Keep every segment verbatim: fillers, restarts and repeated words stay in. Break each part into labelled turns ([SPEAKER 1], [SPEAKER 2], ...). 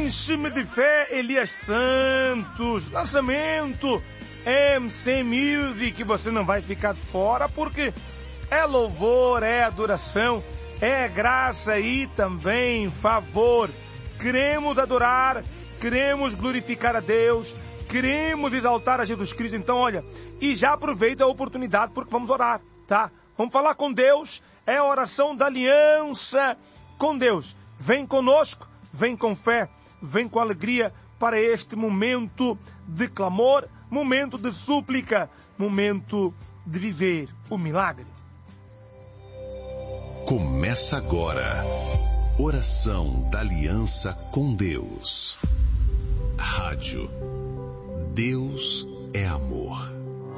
[SPEAKER 1] Enche-me de fé, Elias Santos. Lançamento M C Music, que você não vai ficar de fora, porque é louvor, é adoração, é graça e também favor. Queremos adorar, queremos glorificar a Deus, queremos exaltar a Jesus Cristo. Então, olha, e já aproveita a oportunidade, porque vamos orar, tá? Vamos falar com Deus, é a oração da aliança com Deus. Vem conosco, vem com fé, vem com alegria para este momento de clamor, momento de súplica, momento de viver o milagre.
[SPEAKER 2] Começa agora, oração da aliança com Deus. Rádio Deus é amor.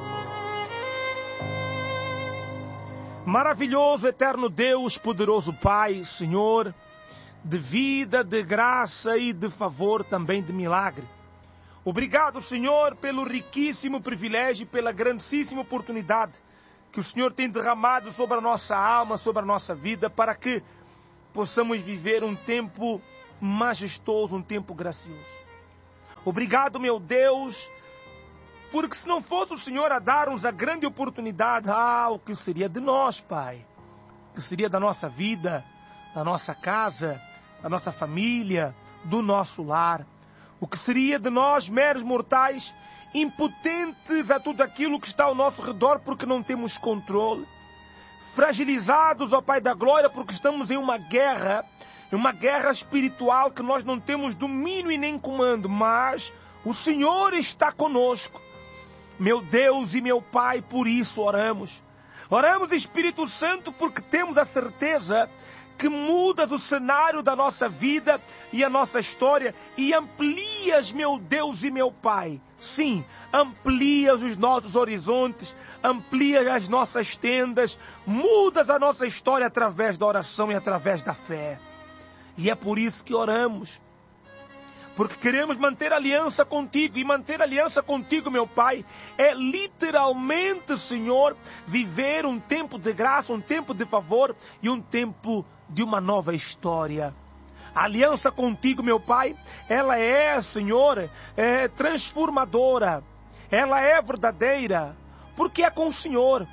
[SPEAKER 1] Maravilhoso, eterno Deus, poderoso Pai, Senhor, de vida, de graça e de favor, também de milagre. Obrigado, Senhor, pelo riquíssimo privilégio, pela grandíssima oportunidade que o Senhor tem derramado sobre a nossa alma, sobre a nossa vida, para que possamos viver um tempo majestoso, um tempo gracioso. Obrigado, meu Deus, porque se não fosse o Senhor a dar-nos a grande oportunidade, ah, o que seria de nós, Pai? O que seria da nossa vida, da nossa casa, da nossa família, do nosso lar? O que seria de nós, meros mortais, impotentes a tudo aquilo que está ao nosso redor porque não temos controle? Fragilizados, ó Pai da Glória, porque estamos em uma guerra, em uma guerra espiritual que nós não temos domínio e nem comando, mas o Senhor está conosco. Meu Deus e meu Pai, por isso oramos. Oramos, Espírito Santo, porque temos a certeza que mudas o cenário da nossa vida e a nossa história e amplias, meu Deus e meu Pai. Sim, amplias os nossos horizontes, amplias as nossas tendas, mudas a nossa história através da oração e através da fé. E é por isso que oramos. Porque queremos manter aliança contigo. E manter aliança contigo, meu Pai, é literalmente, Senhor, viver um tempo de graça, um tempo de favor e um tempo de uma nova história. A aliança contigo, meu Pai, ela é, Senhor, é transformadora. Ela é verdadeira, porque é com o Senhor.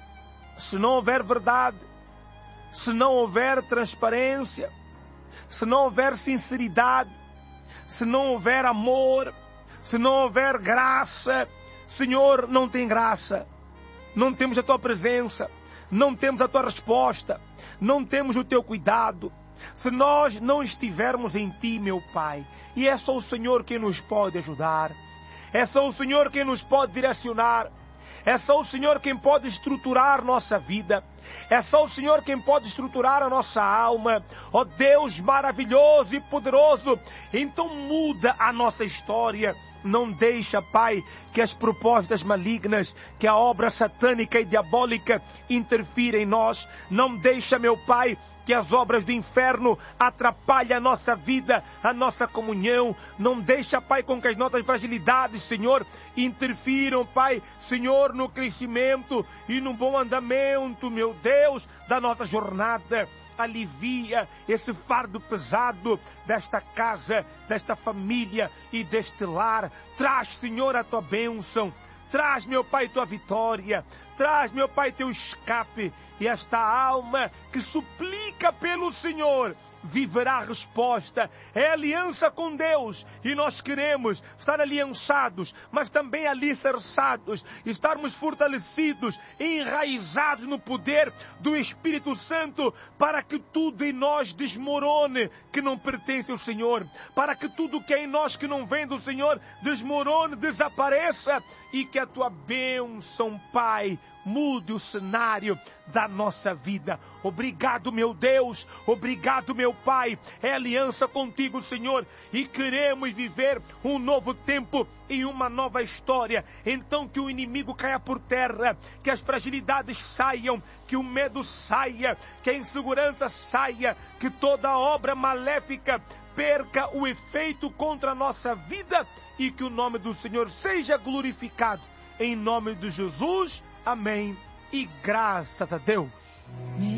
[SPEAKER 1] Se não houver verdade, se não houver transparência, se não houver sinceridade, se não houver amor, se não houver graça, Senhor, não tem graça. Não temos a Tua presença, não temos a Tua resposta, não temos o Teu cuidado. Se nós não estivermos em Ti, meu Pai, e é só o Senhor quem nos pode ajudar, é só o Senhor quem nos pode direcionar, é só o Senhor quem pode estruturar nossa vida. É só o Senhor quem pode estruturar a nossa alma. Ó Deus maravilhoso e poderoso, então muda a nossa história. Não deixa, Pai, que as propostas malignas, que a obra satânica e diabólica interfira em nós. Não deixa, meu Pai, que as obras do inferno atrapalhem a nossa vida, a nossa comunhão. Não deixa, Pai, com que as nossas fragilidades, Senhor, interfiram, Pai, Senhor, no crescimento e no bom andamento, meu Deus, da nossa jornada. Alivia esse fardo pesado desta casa, desta família e deste lar. Traz, Senhor, a Tua bênção. Traz, meu Pai, Tua vitória. Traz, meu Pai, Teu escape. E esta alma que suplica pelo Senhor viverá a resposta. É aliança com Deus. E nós queremos estar aliançados, mas também alicerçados. Estarmos fortalecidos, enraizados no poder do Espírito Santo, para que tudo em nós desmorone que não pertence ao Senhor. Para que tudo que é em nós que não vem do Senhor desmorone, desapareça. E que a Tua bênção, Pai, mude o cenário da nossa vida. Obrigado, meu Deus. Obrigado, meu Pai. É aliança contigo, Senhor. E queremos viver um novo tempo e uma nova história. Então que o inimigo caia por terra, que as fragilidades saiam, que o medo saia, que a insegurança saia, que toda obra maléfica perca o efeito contra a nossa vida e que o nome do Senhor seja glorificado. Em nome de Jesus. Amém. E graças a Deus.